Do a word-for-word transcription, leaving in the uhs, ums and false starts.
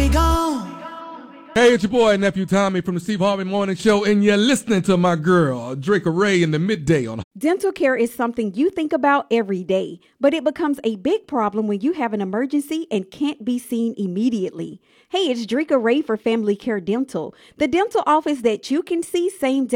be gone. Hey, it's your boy, Nephew Tommy from the Steve Harvey Morning Show, and you're listening to my girl, Drake Ray, in the midday on. Dental care is something you think about every day, but it becomes a big problem when you have an emergency and can't be seen immediately. Hey, it's Drake Ray for Family Care Dental, the dental office that you can see same day.